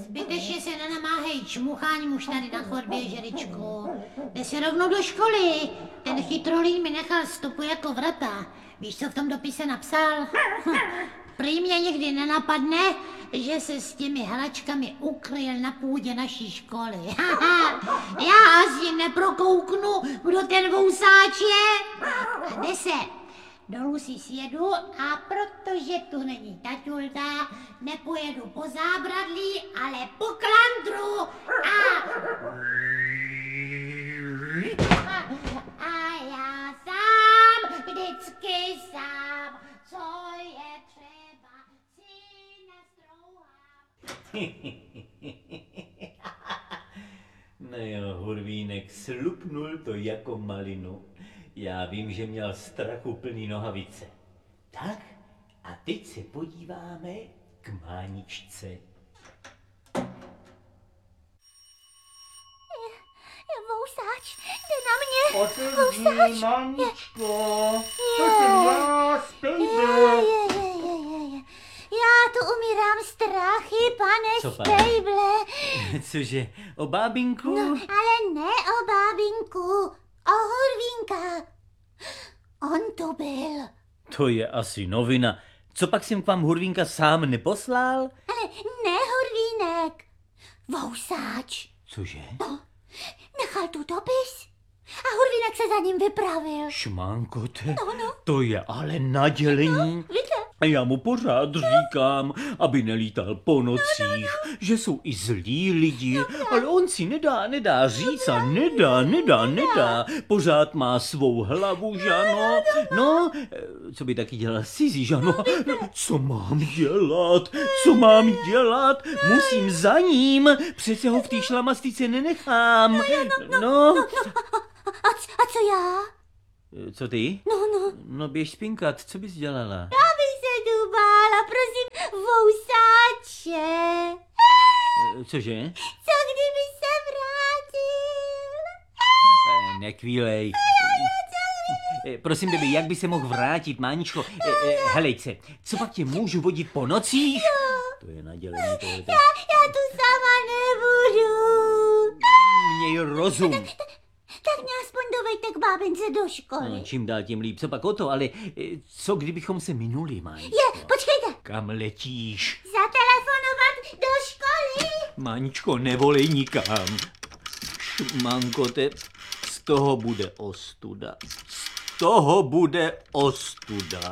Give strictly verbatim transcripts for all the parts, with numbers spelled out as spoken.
Zbytečně se nenamáhej čmucháním už tady na chodbě, žeričku. Jde si rovnou do školy. Ten chytrolín mi nechal stopu jako vrata. Víš, co v tom dopise napsal? Hm. Prý mě někdy nenapadne, že se s těmi hračkami ukryl na půdě naší školy. Já asi neprokouknu, kdo ten vousáč je. A jde se. Dolů si sjedu a protože tu není taťulka, nepojedu po zábradlí, ale po klandru. A... a, a já sám, vždycky sám, co je třeba si nastrouhám. No jo, Hurvínek slupnul to jako malinu. Já vím, že měl strachu plný nohavice. Tak a teď se podíváme k Máničce. Vousáč, jde na mě. Otevří, Máničko. To jsem já, Spejble. Je, je, je, je, je. Já tu umírám strachy, pane Spejble. Cože, o bábinku? No, ale ne o bábinku, o Hurvínka. On tu byl. To je asi novina. Co pak jsem k vám Hurvínka sám neposlal? Ale ne Hurvínek, vousáč. Cože? No, nechal tu dopis a Hurvínek se za ním vypravil. Šmánkote, No, no. to je ale nadělení. No, vidíte? A já mu pořád říkám, aby nelítal po nocích, že jsou i zlí lidi, ale on si nedá, nedá říct a nedá, nedá, nedá. Pořád má svou hlavu, Žano. No, co by taky dělal cizí, Žano? Co mám dělat? Co mám dělat? Musím za ním, přece ho v té šlamastice nenechám. No. A, c- a co já? Co ty? No, no. No běž spinkat, co bys dělala? Abych se tu bála, prosím, vousáče. Cože? Co kdyby se vrátil? Eh, Nekvílej. Eh, Prosím, baby, jak by se mohl vrátit, Máničko? Eh, eh, Helejce, co pak tě můžu vodit po nocích? To je nadělení tohleto. Já, já tu sama nebudu. Měj rozum. Tak mě aspoň dovejte k bábince do školy. No, čím dál tím líp, co pak o to, ale eh, co kdybychom se minuli, Máničko? Je, počkejte. Kam letíš? Zatelefonovat do školy. Máničko, nevolej nikam. Šmankote, z toho bude ostuda. Z toho bude ostuda.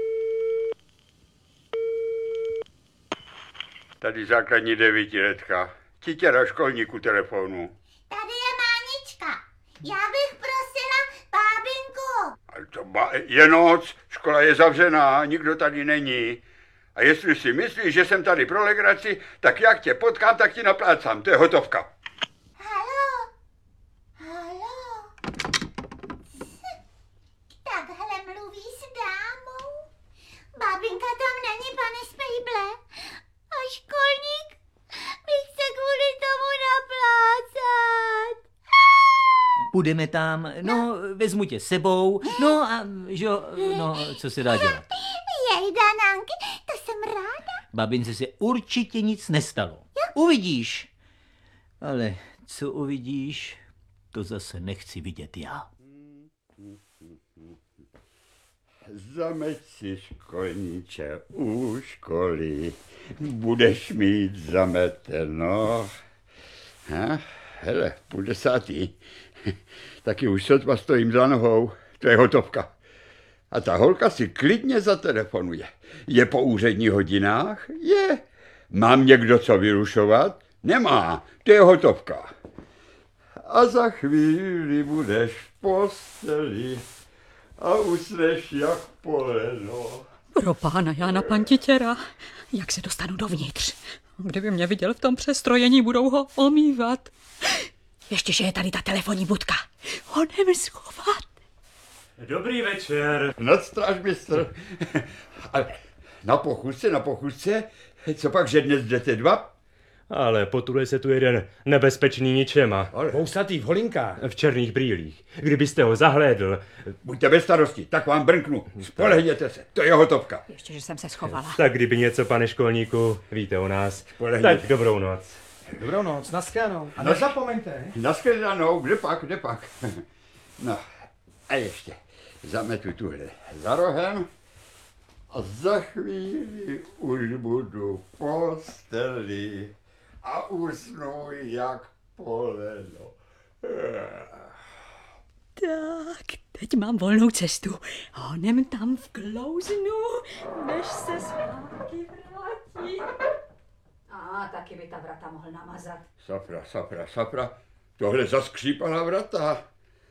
Tady základní devítiletka. Titěra školníku telefonu. Tady je Mánička. Já bych prosila bábinku. Ale to ba- je noc, škola je zavřená, nikdo tady není. A jestli si myslíš, že jsem tady pro legraci, tak jak tě potkám, tak ti naplácám, to je hotovka. Haló? Haló? Takhle mluví s dámou? Bábinka tam není, pane Spejble. A školník mi chce kvůli tomu naplácat. Půjdeme tam, no, vezmu tě sebou, no a, že jo, no, co se dá dělat? Jej, Danánky, to jsem ráda. Babince se určitě nic nestalo. Uvidíš. Ale co uvidíš, to zase nechci vidět já. Zameď si, školníče, u školy, budeš mít zameteno. Ha? Hele, půl desátý. Taky už sotva stojím za nohou, to je hotovka. A ta holka si klidně zatelefonuje. Je po úředních hodinách? Je. Mám někdo co vyrušovat? Nemá, to je hotovka. A za chvíli budeš v posteli a usneš jak poleno. Pro pána Jána Pantitěra, jak se dostanu dovnitř? Kdyby mě viděl v tom přestrojení, budou ho omývat. Ještě, že je tady ta telefonní budka. Honem schovat. Dobrý večer. Nadstrážmistr. Ale na pochůzce, na pochůzce, co pak, že dnes jdete dva? Ale potuluje se tu jeden nebezpečný ničema. Vousatý v holinkách. V černých brýlích. Kdybyste ho zahlédl, Buďte bez starosti, tak vám brnknu. Spolehněte se, to je hotovka. Ještě, že jsem se schovala. tak kdyby něco, pane školníku, víte o nás. Spolehněte. Tak dobrou noc. Dobrou noc, naschledanou. A nezapomeňte. Naschledanou, kde pak, kde pak. No, a ještě zametu tuhle za rohem a za chvíli už budu v posteli a usnu jak poleno. Tak, teď mám volnou cestu. Honem tam vklouznu, než se zpátky vrátí. A taky by ta vrata mohl namazat. Sapra, sapra, sapra, tohle zaskřípala vrata.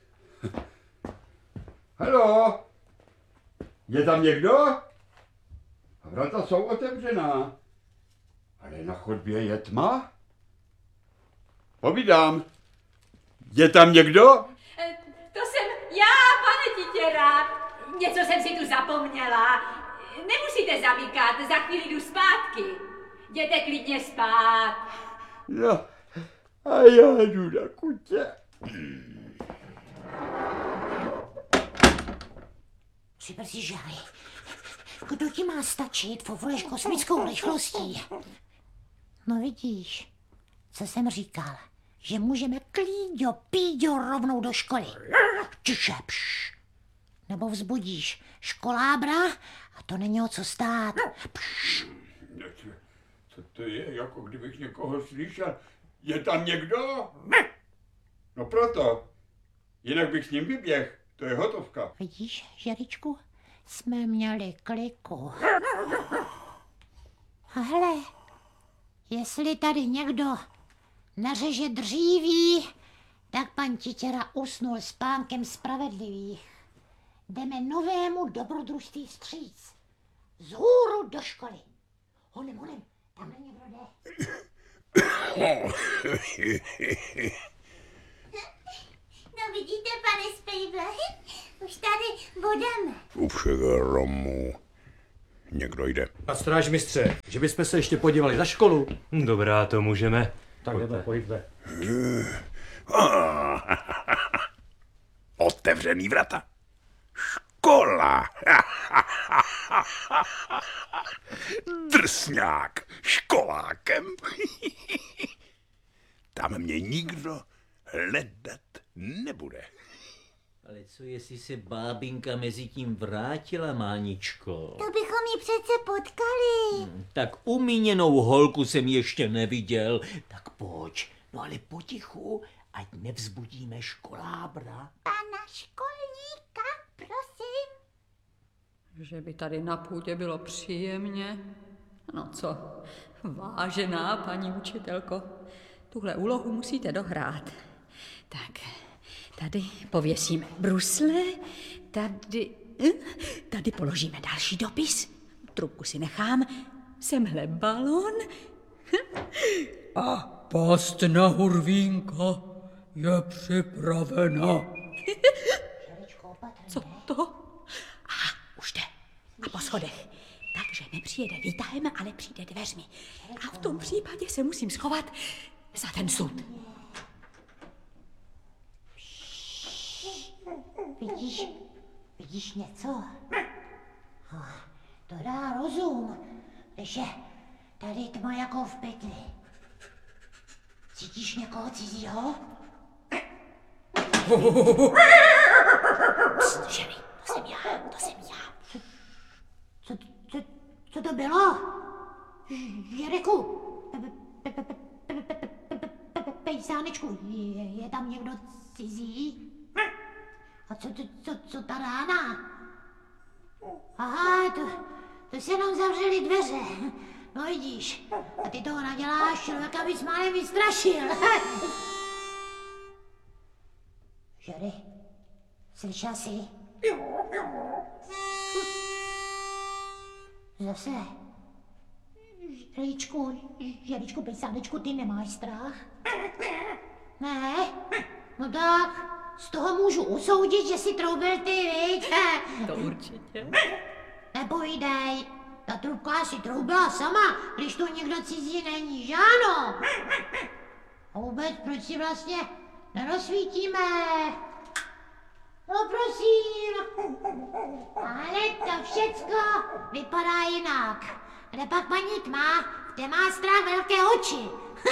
Haló, je tam někdo? Vrata jsou otevřená, ale na chodbě je tma. Povídám, je tam někdo? To jsem já, pane Titěra. Něco jsem si tu zapomněla. Nemusíte zamykat, za chvíli jdu zpátky. Jděte klidně spát. No, a já jdu na kutě. Přiber si žály. Kdo ti má stačit, povoleš kosmickou rychlostí? No vidíš, co jsem říkal, že můžeme klíďo, píďo rovnou do školy. Tiše, pš. Nebo vzbudíš školábra a to není o co stát. Pš. Co to je, jako kdybych někoho slyšel? Je tam někdo? No proto. Jinak bych s ním vyběh. To je hotovka. Vidíš, Žeričku, jsme měli kliku. A hele, jestli tady někdo nařeže dříví, tak pan Titěra usnul spánkem spravedlivých. Jdeme novému dobrodružství vstříc. Zhůru do školy. Honem, honem, tamhle někdo jde. No vidíte, pane Spejble, už tady budeme. U všeho romu. Někdo jde. A strážmistře, že bychom se ještě podívali za školu. Dobrá, to můžeme. Tak jdeme, pojďme. Otevřený vrata. Škola. Drsňák. Školákem. Tam mě nikdo hledat nebude. Ale co jestli se bábinka mezi tím vrátila, Máničko? To bychom ji přece potkali. Tak umíněnou holku jsem ještě neviděl. Tak pojď, no ale potichu, ať nevzbudíme školábra. Pana školníka, prosím. Že by tady na půdě bylo příjemně. No co, vážená paní učitelko, tuhle úlohu musíte dohrát. Tak, tady pověsíme brusle, tady, tady položíme další dopis, trubku si nechám, semhle balon a past na hurvínka je připravena. Co to? A už jde. A po schodech. Takže nepřijede výtahem, ale přijde dveřmi. A v tom případě se musím schovat za ten sud. Vidíš, vidíš něco? Oh, to dá rozum, když je tady tma jako v pytli. Cítíš někoho cizího? Pst, Ženy, to jsem já, to jsem já. Co, co, co to bylo? Žereku, pejsánečku, je, je tam někdo cizí? A co, co, co, co ta rána? Aha, to, to se nám zavřely dveře. No vidíš, a ty toho naděláš, člověka bys málem vystrašil. Žery, slyšel jsi? Zase. Žeričku, Žeričku, pejsánečku, ty nemáš strach? Ne? No tak, z toho můžu usoudit, že si troubil ty, viď? To určitě. Nepovídej, ta trubka si troubila sama, když tu někdo cizí není, že ano? A vůbec, proč si vlastně nerozsvítíme? No prosím. Ale to všecko vypadá jinak. Kde pak paní tma, kde má strach velké oči.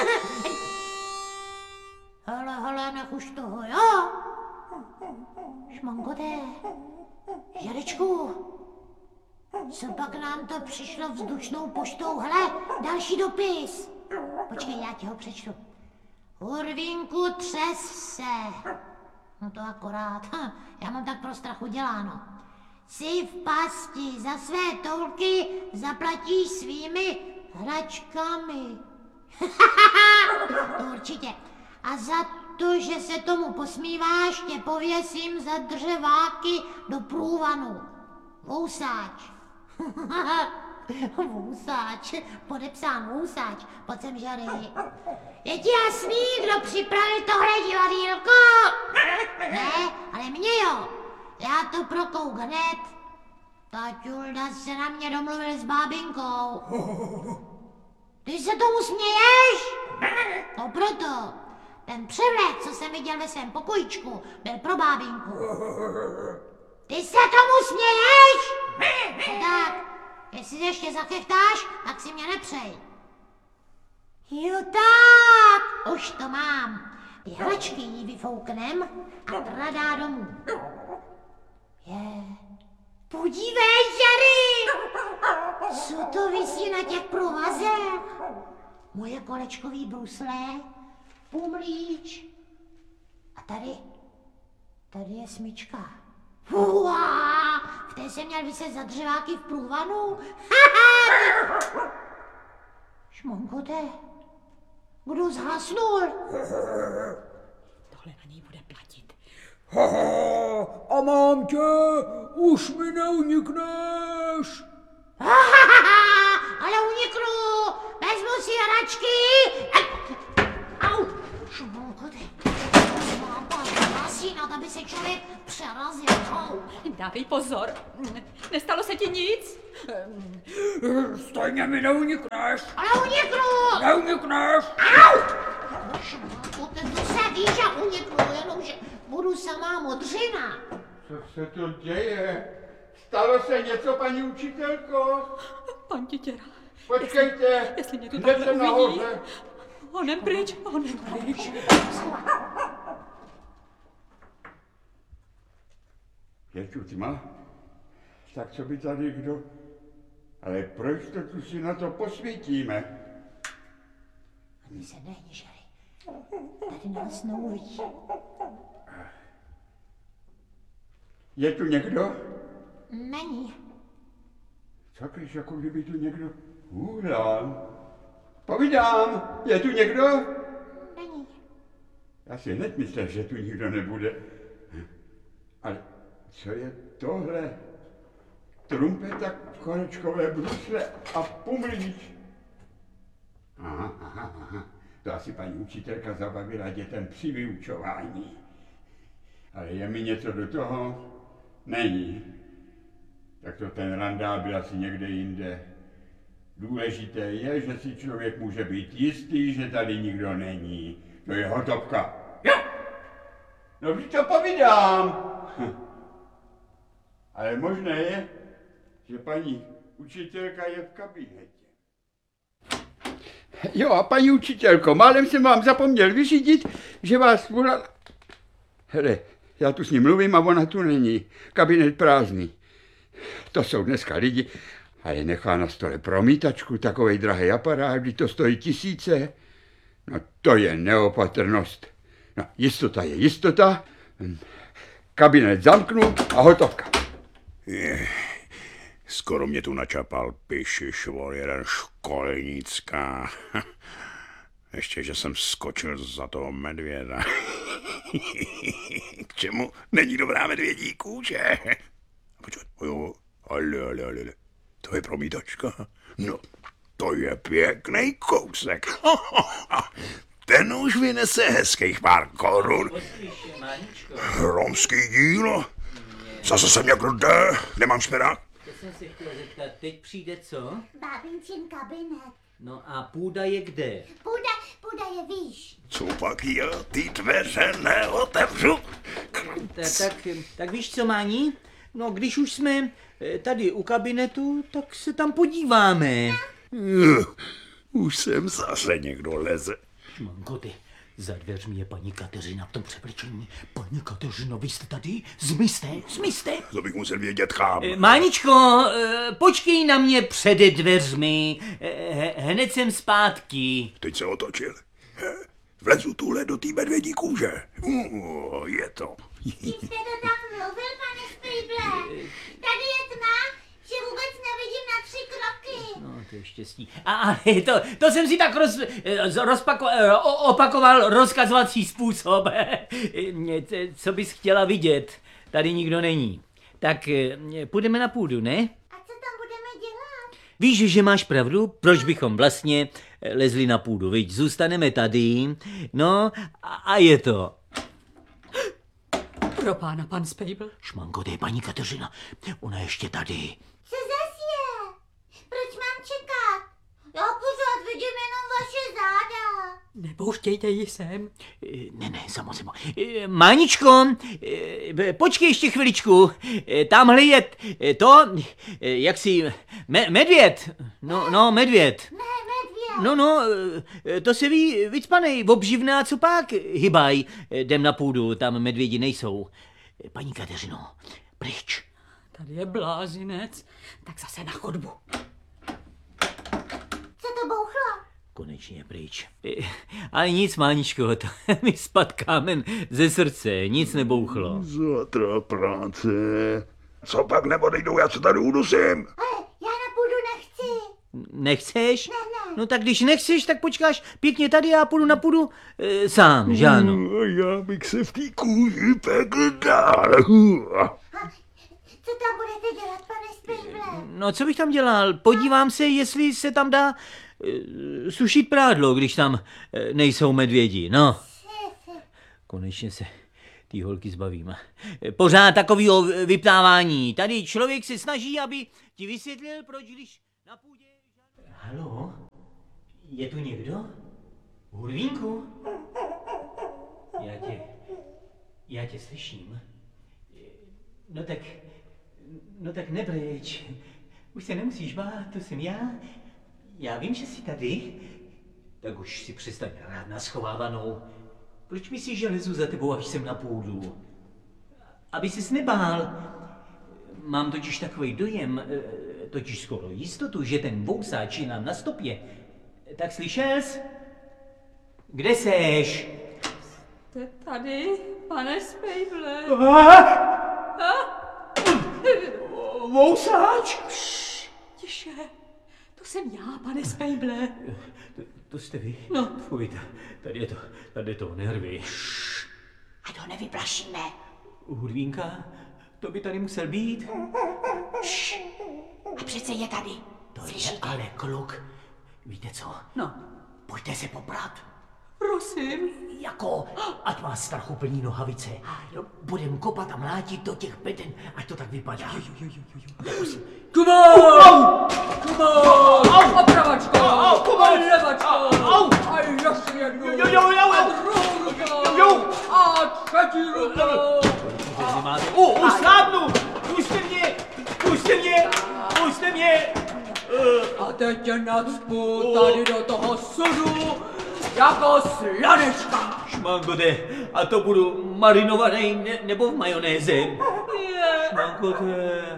Hele, hele, nech už toho, jo? Šmonkoté, Žerečku, co pak nám to přišlo vzdušnou poštou? Hele, další dopis. Počkej, já ti ho přečtu. Hurvínku, třes se. No to akorát, já mám tak pro strachu děláno. Jsi v pasti, za své toulky zaplatíš svými hračkami. To určitě. A za to, že se tomu posmíváš, tě pověsím za dřeváky do průvanu. Vousáč. Vousáč, podepsán Vousáč, pojď sem, Žary. Je ti jasný, kdo připravil tohle divadýlko? Ne, ale mě jo. Já to prokouk hned. Taťulda se na mě domluvil s bábinkou. Ty se tomu směješ? No proto. Ten převlet, co jsem viděl ve svém pokojičku, byl pro bábinku. Ty se tomu směješ? No tak, jestli ještě zakechtáš, tak si mě nepřej. Jo tak, už to mám. Ty hračky jí vyfouknem a tradá domů. Je, podívej, Žary! Co to visí na těch provazech? Moje kolečkový brusle, pumlíč. A tady, tady je smyčka. Uá, v té jsem měl vyset za dřeváky v průvanu. Šmonkote, kdo zhasnul? Tohle na něj bude platit. Haha, a mám tě, už mi neunikneš. Ale uniknu, vezmu si hračky. Au, Šmonkote, mám pár hlasínat, aby se člověk přerazil. Au. Dávej pozor, nestalo se ti nic? Stejně mi neunikneš. Ale uniknu! Neunikneš. Au! Šmonkote, to se ví, že uniknu, jenomže budu samá modřina. Co se to děje? Stalo se něco, paní učitelko? Pan Titěra, Počkejte, jestli mě tu hned takhle jsem uvidí. nahoře. Honem pryč, honem pryč. Je tu tma? Tak co by tady kdo? Ale proč to tu si na to posvítíme? Ani se nehni, Žary. Tady nás neuvidí. Je tu někdo? Není. Sakryš, jako kdyby tu někdo hůlal. Povídám, je tu někdo? Není. Já si hned myslel, že tu nikdo nebude. Ale co je tohle? Trumpeta, kolečkové brusle a pumlíč. Aha, aha, aha. To asi paní učitelka zabavila dětem při vyučování. Ale je mi něco do toho? Není. Tak to ten randál byl asi někde jinde. Důležité je, že si člověk může být jistý, že tady nikdo není. To je hotovka. Jo! No vždyť to povídám. Ale možné je, že paní učitelka je v kabinetě. Jo a paní učitelko, málem jsem vám zapomněl vyřídit, že vás volala... Hele, já tu s ním mluvím a ona tu není. Kabinet prázdný. To jsou dneska lidi, ale nechá na stole promítačku, takovej drahý aparát, kdy to stojí tisíce. No to je neopatrnost. No jistota je jistota. Kabinet zamknu a hotovka. Je, skoro mě tu načapal pišišvol jeden školnická. Ještě, že jsem skočil za toho medvěda. K čemu není dobrá medvědí kůže? Počkej, jo, ale, ale, ale, to je promítačka. No, to je pěkný kousek. Ten už vynese hezkých pár korun. Romský dílo. Zase jsem jak jde, nemám šperák. To jsem si chtěl zeptat, teď přijde co? Bábincin kabinet. No a půda je kde? Půda, půda je nevíš. Co pak já ty dveře neotevřu? Ta, tak, tak víš co, Máni? No, když už jsme eh, tady u kabinetu, tak se tam podíváme. Uh, Už sem zase někdo leze. Šmanko, ty, za dveřmi je paní Kateřina v tom převlečení. Paní Kateřino, vy jste tady? Zmizte, zmizte. To bych musel vědět kam. Eh, Máničko, eh, počkej na mě před dveřmi. Eh, hned jsem zpátky. Teď se otočil. He, Vlezu tuhle do té medvědí kůže. Uh, je to. Když jste to tak mluvil, pane Spejble? Tady je tma, že vůbec nevidím na tři kroky. No, to je štěstí. A, ale to, to jsem si tak roz, rozpako, opakoval rozkazovací způsob. Co bys chtěla vidět? Tady nikdo není. Tak půjdeme na půdu, ne? A co tam budeme dělat? Víš, že máš pravdu? Proč bychom vlastně lezli na půdu, viď? Zůstaneme tady, no a, a je to. Pro pána, pan Spejbl. Šmanko, to je paní Kateřina. Ona je ještě tady. Co zas je? Proč mám čekat? Já pořád vidím jenom vaše záda. Nepouštějte ji sem. Ne, ne, samozřejmě. Máničko, počkej ještě chviličku. Tamhle je to, jak si, me, medvěd. No, no, medvěd. Ne, medvěd. No, no, to se ví, vycpanej, obživná, co pak, hybaj. Jdem na půdu, tam medvědi nejsou. Paní Kateřino, pryč. Tady je blázinec. Tak zase na chodbu. Co to bouchlo? Konečně pryč. Ale nic, Máničko, to mi spad kámen ze srdce, nic nebouchlo. Zatra práce. Co pak neodejdou, já se tady udusím. Ale já na půdu nechci. Nechceš? Ne, ne. No tak když nechceš, tak počkáš pěkně tady, já půjdu na půdu e, sám, že ano? Já bych se v té kůži pekl dál. Co tam budete dělat, pane Spejble? No co bych tam dělal? Podívám se, jestli se tam dá e, sušit prádlo, když tam e, nejsou medvědi, no. Konečně se ty holky zbavím. E, Pořád takovýho vyptávání. Tady člověk se snaží, aby ti vysvětlil, proč když na půdě... Haló? Je tu někdo? Hurvínku? Já tě... Já tě slyším. No tak... No tak nepryč. Už se nemusíš bát, to jsem já. Já vím, že jsi tady. Tak už si přestaň hrát na schovávanou. Proč myslíš, že lezu za tebou, až jsem na půdu? Aby ses nebál. Mám totiž takový dojem, totiž skoro jistotu, že ten vousáč je nám na stopě. Tak slyšel jsi? Kde seš? Jste tady, pane Spejble. Vousáč? Tiše, to jsem já, pane Spejble. To, to jste vy? No. Fuj, tady je to, tady je to nervy. A to nevyplašíme. Hurvínka, to by tady musel být. A přece je tady. To je ale kluk. Víte co? No, Pojďte se poprat. prosím. Jako, ať má strachu plní nohavice. Budem kopat a mlátit do těch beden, ať to tak vypadá. Kumar! Kumar! Opravačko! A levačko! A ještě jednou! A druhou rukou! A třetí rukou! O, už slábnu! Pušte mě! Pušte mě! Pušte mě! A teď tě nacpu tady do toho sudu jako slanečka! Šmangode, a to budu marinovaný ne, nebo v majonéze? Šmangode.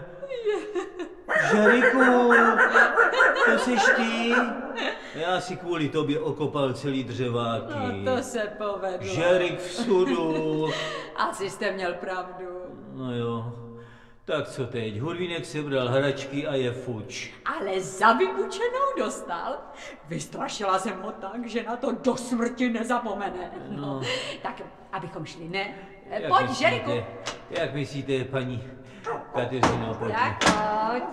Žeriku, to seš ty? Já si kvůli tobě okopal celý dřeváky. No to se povedlo. Žerik v sudu. Asi jste měl pravdu. No jo, tak co teď? Hurvínek sebral hračky a je fuč. Ale za vyučenou dostal. Vystrašila jsem ho tak, že na to do smrti nezapomene. No. No. Tak, abychom šli, ne? Jak Pojď, myslíte- Žeriku. Jak myslíte, paní Kateřino, pojďte. Tak pojď.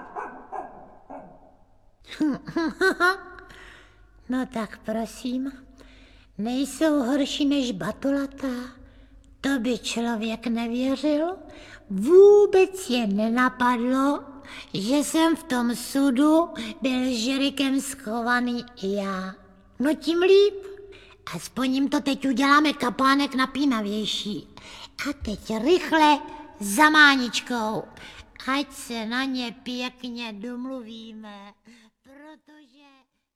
No tak prosím, nejsou horší než batulata. To by člověk nevěřil. Vůbec je nenapadlo, že jsem v tom sudu byl Žerikem schovaný i já. No tím líp. Aspoň jim to teď uděláme kapánek napínavější. A teď rychle za Máničkou. Ať se na ně pěkně domluvíme, protože...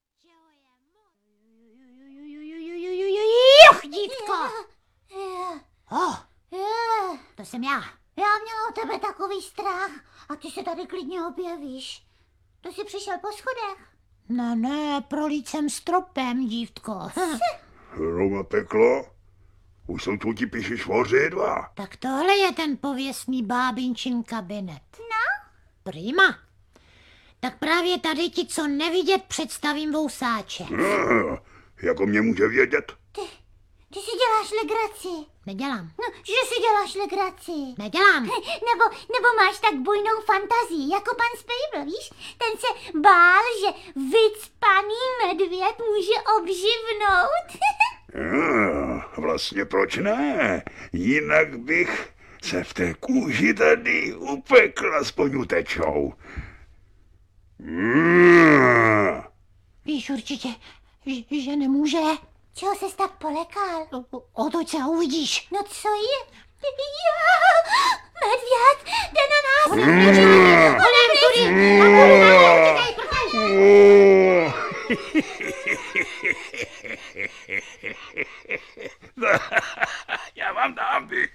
Juch, dívko! Oh, to jsem já. Já měla o tebe takový strach a ty se tady klidně objevíš. To jsi přišel po schodech. No ne, prolít jsem stropem, dívko. Roma peklo? Už jsou tu ti píšeš vořidla. Tak tohle je ten pověstný bábinčin kabinet. No? Prima. Tak právě tady ti, co nevidět, představím vousáče. Ah, jako mě může vědět? Ty, ty si děláš legraci. Nedělám. No, že si děláš legraci. Nedělám. Nebo, nebo máš tak bujnou fantazii, jako pan Spejbl, víš? Ten se bál, že vycpaný medvěd může obživnout. Ah, vlastně proč ne? Jinak bych se v té kůži tady upekl aspoň utečou. Mm. Víš určitě, že, že nemůže. Čeho ses tak polekal? O, otoč se a uvidíš. No co je? Já, medvěd, jde na nás. Mm. Honem, tudy, na půdu, na půdu, utíkej, prchej. Oh. Já vám dám ty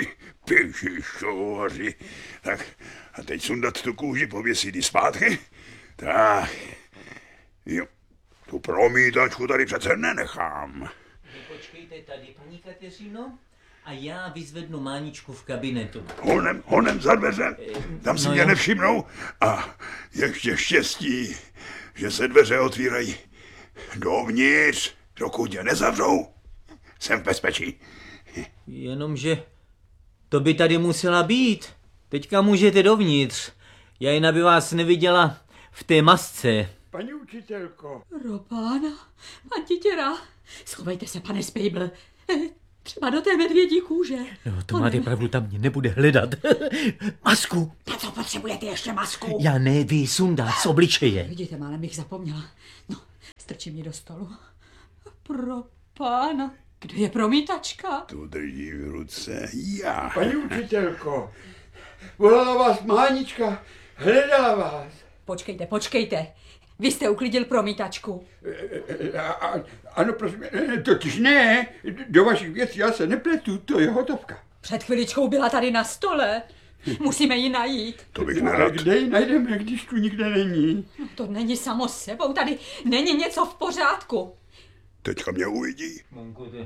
pěšišovaři. Tak a teď sundat tu kůži, pověsit ji zpátky. Tak, jo, tu promítačku tady přece nenechám. Počkejte tady, paní Kateřino, a já vyzvednu Máničku v kabinetu. Honem, honem za dveře, tam si No mě jo. nevšimnou. A ještě štěstí, že se dveře otvírají dovnitř, dokud je nezavřou. Jsem v bezpečí. Jenomže to by tady musela být. Teďka můžete dovnitř. Jajna by vás neviděla v té masce. Paní učitelko. Robána, pan Titěra, schovejte se, pane Spejbl. Třeba do té medvědí kůže. No, to máte pravdu, tam mě nebude hledat. Masku! Na co potřebujete ještě masku? Já ne, vy sundat z obličeje. Vidíte, málem bych zapomněla. No, strčím ji do stolu. Pro pána, kde je promítačka? Tu drží v ruce já. Paní učitelko, volala vás Mánička, hledala vás. Počkejte, počkejte. Vy jste uklidil promítačku. A, a, ano, prosím, totiž ne, do vašich věcí já se nepletu, to je hotovka. Před chviličkou byla tady na stole. Musíme ji najít. To bych No, a nerad. kde ji najdeme, když tu nikde není? No, to není samo sebou, tady není něco v pořádku. Teďka mě uvidí. Monko, ty...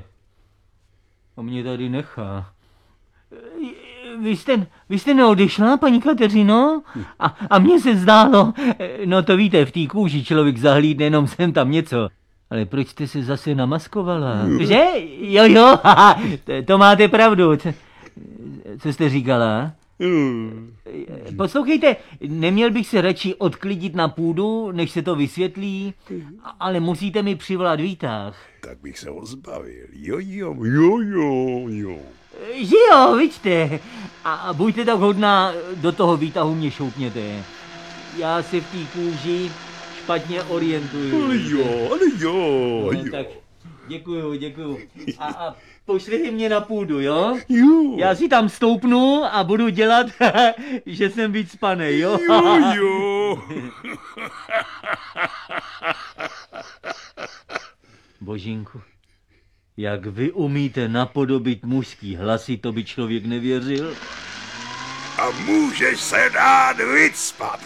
A mě tady nechá. Vy jste, vy jste neodešla, paní Kateřino? A, a mně se zdálo, no to víte, v té kůži člověk zahlídne jenom sem tam něco. Ale proč jste se zase namaskovala? Že? Jo, jo, haha, to, to máte pravdu. Co, co jste říkala? Poslouchejte, neměl bych se radši odklidit na půdu, než se to vysvětlí, ale musíte mi přivolat výtah. Tak bych se ho zbavil. Jo, jo, jo, jo, jo. Že jo, vidíte. A buďte tak hodná, do toho výtahu mě šoupněte. Já se v té kůži špatně orientuju. Ale jo, ale jo, No, jo. tak děkuju, děkuju. A, a pošlete mě na půdu, jo? Jo, Já si tam stoupnu a budu dělat, že jsem víc panej, jo? jo, jo. Božínku, jak vy umíte napodobit mužský hlasy, to by člověk nevěřil. A můžeš se dát vycpat.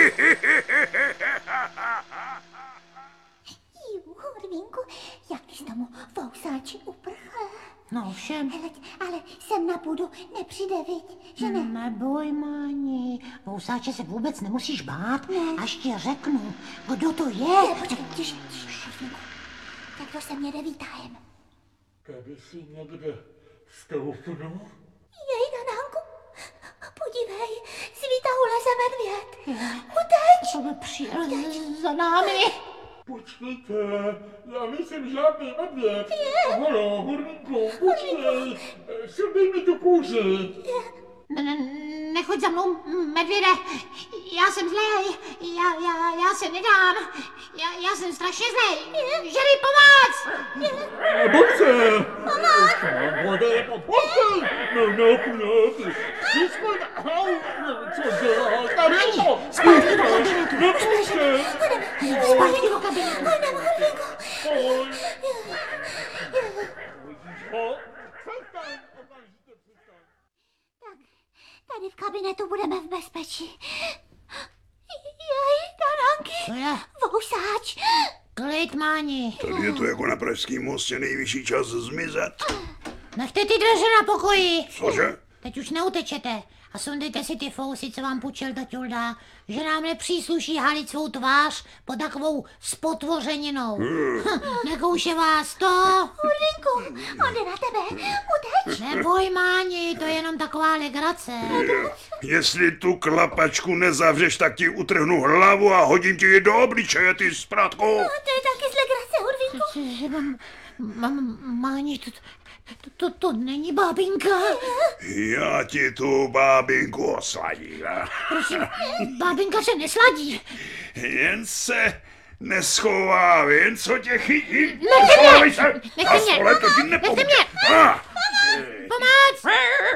Jú, Horvínku, jak jsi tomu vousáči uprchl. No všem. Hele, ale sem na půdu nepřijde, viď, že ne? Neboj, Máni, vousáče se vůbec nemusíš bát, až ti řeknu, kdo to je. Ne, počkej, tiš, tiš, Horvínku. Tak to se mě jde výtahem. Tady si někde stoupnu. Jej, Nanánku, podívej, z výtahu leze medvěd. Uteč! Co by přijel za námi? Počkejte, já nejsem žádný medvěd. Halo, Horvínku, počkej, sundej mi tu kůži. Ne, ne, nechoď za mnou, medvěde, já jsem zlej, já, já, já se nedám, já, já jsem strašně zlej, Žeri, pomoc! Pomoci! Vody, pomoci! No, no, no. Všechno, co děláš? Tady to! Zpátky do kabinetu! Nepuštěj! Zpátky do kabinetu! Tady v kabinetu budeme v bezpečí. Jej, Dananky, To je vousáč. klid, máni. Tady je to jako na Pražském mostě nejvyšší čas zmizet. Nechte ty dveře na pokoji. Cože? Teď už neutečete. A sundejte si ty fousy, co vám půjčil taťulda, že nám nepřísluší halit svou tvář pod takovou spotvořeninou. Hm, nekouše vás to? Hurvinku, on jde na tebe. Uteč. Neboj, máni, to je jenom taková legrace. Jestli tu klapačku nezavřeš, tak ti utrhnu hlavu a hodím ti ji do obličeje, ty sprátko. To je taky z legrace, Hurvinku. Že mám, mám, máni, to, to, to, to není bábinka. Já ti tu bábinku osladím. Prosím, bábinka se nesladí. Jen se neschová, jen co tě chytí. Nechte mě! se! Nechte A mě! stole to ti Nechte nepomůže. mě! Ah! Pomoc!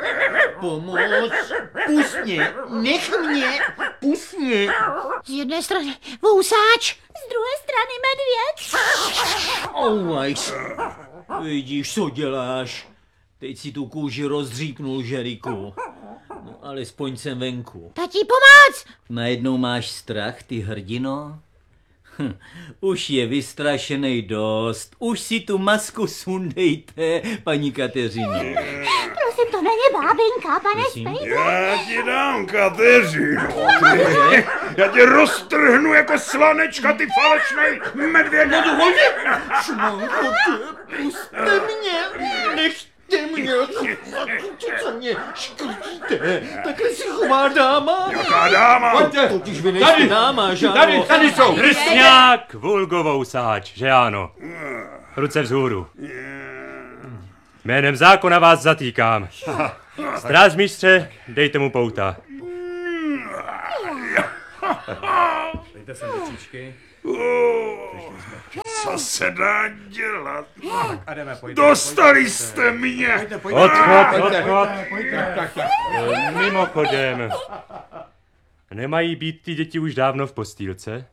Pomoc! Pust mě! Nech mě! Pust mě! Z jedné strany vousáč. Z druhé strany medvěd. Ouaj. Vidíš, co děláš? Teď si tu kůži rozdřípnul, Žeriku. No, alespoň jsem venku. Tati, pomoc! Najednou máš strach, ty hrdino? Hm, už je vystrašenej dost. Už si tu masku sundejte, paní Kateřino. Prosím, to není bábinka, pane Prosím? Spejbl. Já ti dám, Kateřino. Já tě roztrhnu jako slanečka, ty falešnej medvěde. Šmonko, puste mě, nechte mě, co mě škrtíte, takhle si chová dáma. Jaká dáma? Totiž vy nejste dáma, že ano? Tady, tady jsou! Drsňák, vulgovousáč, že ano. Ruce vzhůru. Jménem zákona vás zatýkám. Strážmistře, dejte mu pouta. Dejte sem ručičky. Co se dá dělat? A jdeme, pojďte. Dostali jste mě! Odchod, odchod. Mimochodem. Nemají být ty děti už dávno v postýlce?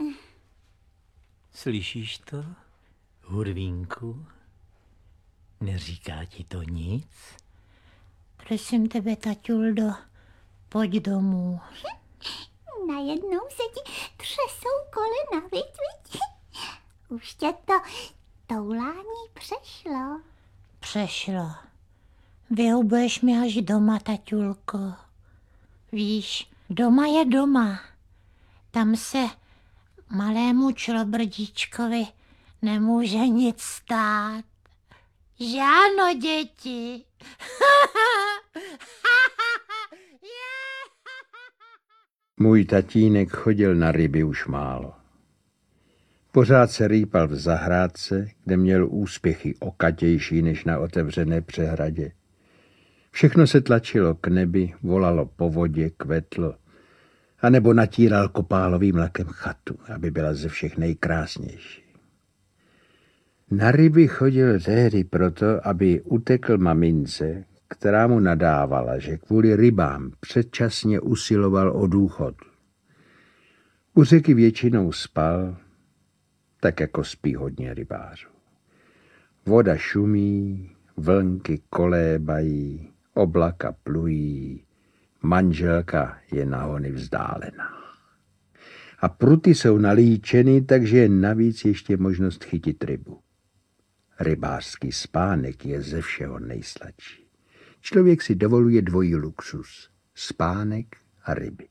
Slyšíš to, Hurvínku? Neříká ti to nic? Prosím tebe, taťuldo, pojď domů. Najednou se ti třesou kolena, viď, viď? Už tě to toulání přešlo. Přešlo. Vyhubuješ mi až doma, taťulko. Víš, doma je doma. Tam se malému člobrdičkovi nemůže nic stát. Že ano, děti? Můj tatínek chodil na ryby už málo. Pořád se rýpal v zahrádce, kde měl úspěchy okatější než na otevřené přehradě. Všechno se tlačilo k nebi, volalo po vodě, kvetlo, anebo natíral kopálovým lakem chatu, aby byla ze všech nejkrásnější. Na ryby chodil tehdy proto, aby utekl mamince, která mu nadávala, že kvůli rybám předčasně usiloval o důchod. U řeky většinou spal, tak jako spí hodně rybářů. Voda šumí, vlnky kolébají, oblaka plují, manželka je na hony vzdálená. A pruty jsou nalíčeny, takže je navíc ještě možnost chytit rybu. Rybářský spánek je ze všeho nejsladší. Člověk si dovoluje dvojí luxus. Spánek a ryby.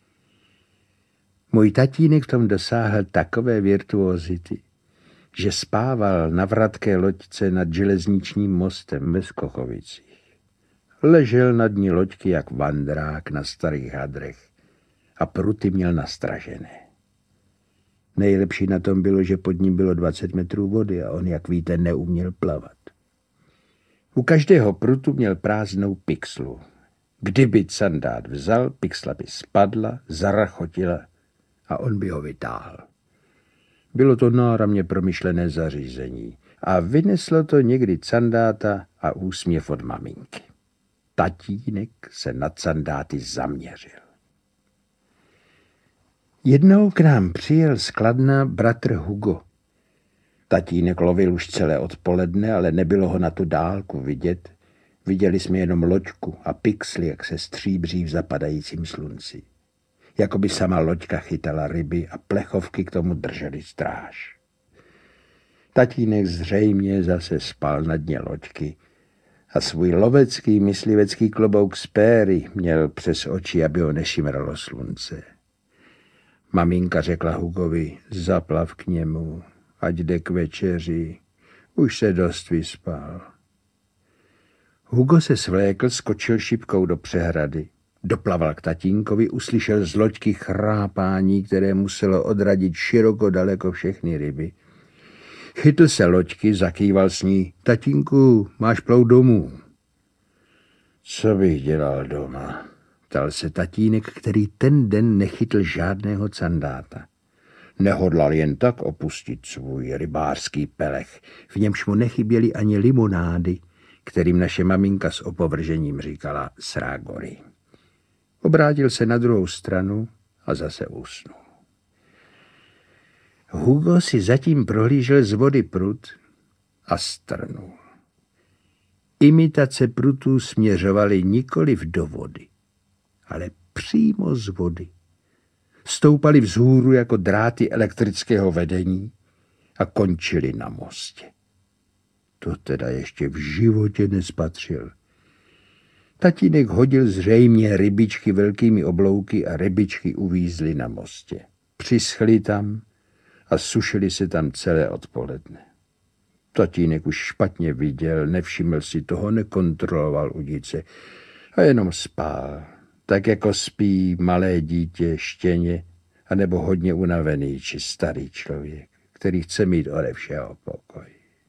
Můj tatínek v tom dosáhl takové virtuozity, že spával na vratké loďce nad železničním mostem ve Skochovicích. Ležel nad ní loďky jak vandrák na starých hadrech a pruty měl nastražené. Nejlepší na tom bylo, že pod ním bylo dvacet metrů vody a on, jak víte, neuměl plavat. U každého prutu měl prázdnou pixlu. Kdyby sandát vzal, pixla by spadla, zarachotila a on by ho vytáhl. Bylo to náramně promyšlené zařízení a vyneslo to někdy Candáta a úsměv od maminky. Tatínek se na Candáty zaměřil. Jednou k nám přijel z Kladna bratr Hugo. Tatínek lovil už celé odpoledne, ale nebylo ho na tu dálku vidět. Viděli jsme jenom loďku a pixly, jak se stříbří v zapadajícím slunci. Jakoby sama loďka chytala ryby a plechovky k tomu držely stráž. Tatínek zřejmě zase spal na dně loďky a svůj lovecký myslivecký klobouk z péry měl přes oči, aby ho nešimralo slunce. Maminka řekla Hugovi, zaplav k němu, ať jde k večeři, už se dost vyspal. Hugo se svlékl, skočil šipkou do přehrady, doplaval k tatínkovi, uslyšel z loďky chrápání, které muselo odradit široko daleko všechny ryby. Chytl se loďky, zakýval s ní, tatínku, máš plout domů. Co bych dělal doma? Ptal se tatínek, který ten den nechytl žádného Candáta. Nehodlal jen tak opustit svůj rybářský pelech, v němž mu nechyběly ani limonády, kterým naše maminka s opovržením říkala srágory. Obrátil se na druhou stranu a zase usnul. Hugo si zatím prohlížel z vody prut a strnul. Imitace prutů směřovaly nikoliv do vody, ale přímo z vody. Stoupali vzhůru jako dráty elektrického vedení a končili na mostě. To teda ještě v životě nespatřil. Tatínek hodil zřejmě rybičky velkými oblouky a rybičky uvízly na mostě. Přischli tam a sušili se tam celé odpoledne. Tatínek už špatně viděl, nevšiml si toho, nekontroloval udice a jenom spál, tak jako spí malé dítě, štěně, anebo hodně unavený či starý člověk, který chce mít ode všeho pokoj.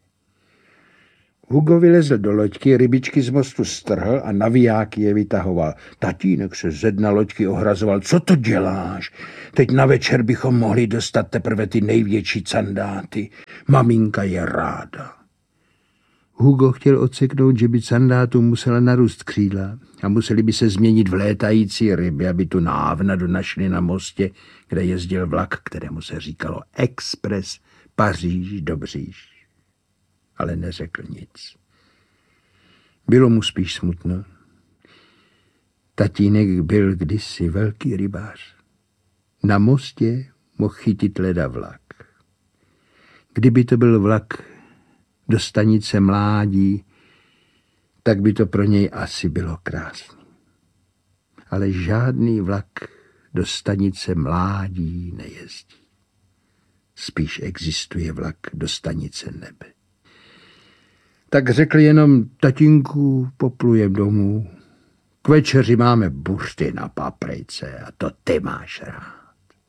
Hugo vylezl do loďky, rybičky z mostu strhl a navijáky je vytahoval. Tatínek se ze dna loďky ohrazoval. Co to děláš? Teď na večer bychom mohli dostat teprve ty největší Candáty. Maminka je ráda. Hugo chtěl odseknout, že by Candátu musela narůst křídla a museli by se změnit v létající ryby, aby tu návnadu našli na mostě, kde jezdil vlak, kterému se říkalo Express Paříž do Bříž. Ale neřekl nic. Bylo mu spíš smutno. Tatínek byl kdysi velký rybář. Na mostě mohl chytit leda vlak. Kdyby to byl vlak do stanice Mládí, tak by to pro něj asi bylo krásné. Ale žádný vlak do stanice Mládí nejezdí. Spíš existuje vlak do stanice Nebe. Tak řekl jenom, tatínku, poplujem domů. K večeři máme buřty na paprice a to ty máš rád.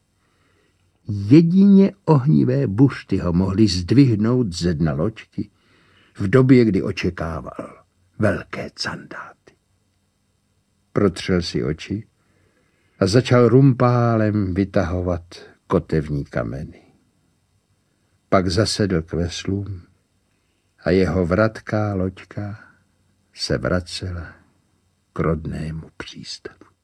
Jedině ohnivé buřty ho mohly zdvihnout ze dna loďky v době, kdy očekával velké Candáty. Protřel si oči a začal rumpálem vytahovat kotevní kameny. Pak zasedl k veslům a jeho vratká loďka se vracela k rodnému přístavu.